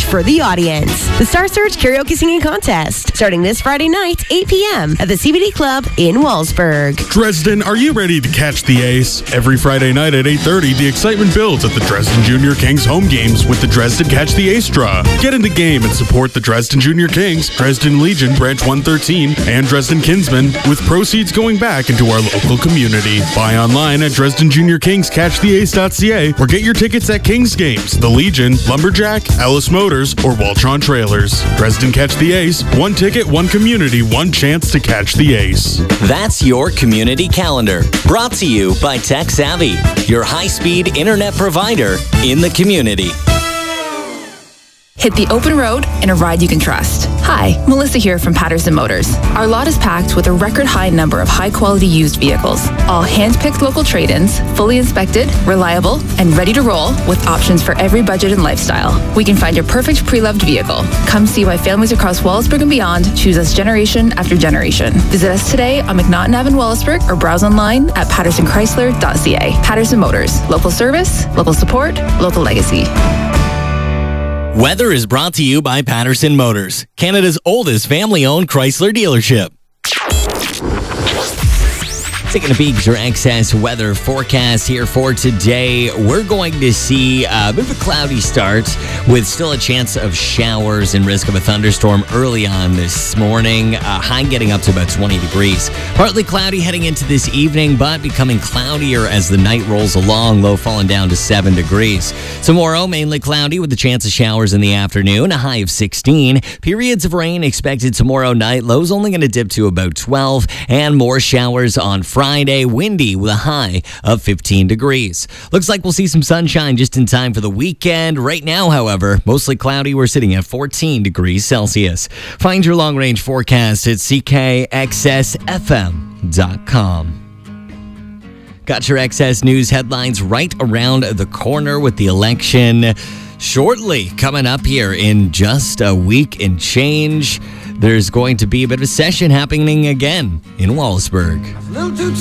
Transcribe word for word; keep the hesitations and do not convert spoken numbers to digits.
for the audience. The Star Search Karaoke Singing Contest, starting this Friday night, eight p.m. at the C B D Club in Wallsburg. Dresden, are you ready to catch the ace? Every Friday night at eight thirty, the excitement builds at the Dresden Junior Kings home games with the Dresden Catch the Ace draw. Get in the game and support the Dresden Junior Kings, Dresden Legion Branch one thirteen, and Dresden Kinsmen, with proceeds going back into our local community. Buy online at Dresden Junior Kings Catch the Ace dot c a or get your tickets at Kings Games, the Legion, Lumberjack, Ellis Motors, or Waltron Trailers. Dresden Catch the Ace, one ticket, one community, one chance to catch the ace. That's your community calendar. Brought to you by Tech Savvy, your high-speed internet provider in the community. Hit the open road in a ride you can trust. Hi, Melissa here from Patterson Motors. Our lot is packed with a record high number of high-quality used vehicles, all hand-picked local trade-ins, fully inspected, reliable, and ready to roll with options for every budget and lifestyle. We can find your perfect pre-loved vehicle. Come see why families across Wallsburg and beyond choose us generation after generation. Visit us today on McNaughton Avenue, Wallsburg, or browse online at patterson chrysler dot c a. Patterson Motors. Local service, local support, local legacy. Weather is brought to you by Patterson Motors, Canada's oldest family-owned Chrysler dealership. Taking a peek at your excess weather forecast here for today. We're going to see a bit of a cloudy start with still a chance of showers and risk of a thunderstorm early on this morning. Uh, high getting up to about twenty degrees. Partly cloudy heading into this evening, but becoming cloudier as the night rolls along. Low falling down to seven degrees. Tomorrow, mainly cloudy with a chance of showers in the afternoon. A high of sixteen. Periods of rain expected tomorrow night. Lows only going to dip to about twelve. And more showers on Friday. Friday, windy with a high of fifteen degrees. Looks like we'll see some sunshine just in time for the weekend. Right now, however, mostly cloudy. We're sitting at fourteen degrees Celsius. Find your long-range forecast at c k x s f m dot com. Got your Excess News headlines right around the corner with the election shortly coming up here in just a week and change. There's going to be a bit of a session happening again in Wallsburg.